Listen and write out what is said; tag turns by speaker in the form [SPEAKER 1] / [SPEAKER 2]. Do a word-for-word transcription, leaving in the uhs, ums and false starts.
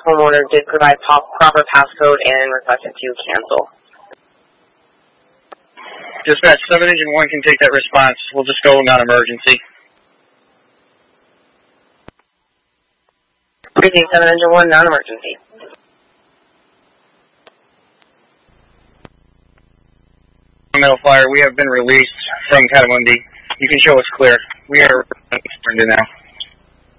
[SPEAKER 1] homeowner did provide pop proper passcode and requested to cancel.
[SPEAKER 2] Dispatch, seven Engine one can take that response. We'll just go non-emergency.
[SPEAKER 1] Greeting, seven Engine one, non-emergency.
[SPEAKER 2] Metal Flyer, we have been released from Catamundi. You can show us clear. We are turned in now.